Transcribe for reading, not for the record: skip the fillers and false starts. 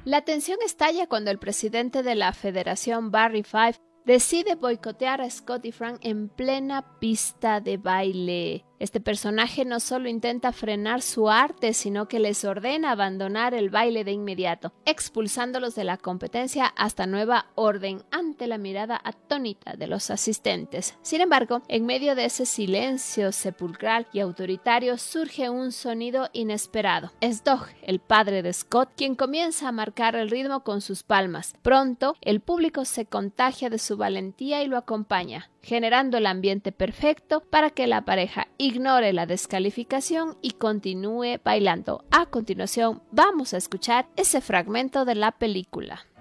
La tensión estalla cuando el presidente de la federación, Barry Fife, decide boicotear a Scott y Frank en plena pista de baile. Este personaje no solo intenta frenar su arte, sino que les ordena abandonar el baile de inmediato, expulsándolos de la competencia hasta nueva orden ante la mirada atónita de los asistentes. Sin embargo, en medio de ese silencio sepulcral y autoritario surge un sonido inesperado. Es Doug, el padre de Scott, quien comienza a marcar el ritmo con sus palmas. Pronto, el público se contagia de su valentía y lo acompaña, generando el ambiente perfecto para que la pareja ignore la descalificación y continúe bailando. A continuación, vamos a escuchar ese fragmento de la película.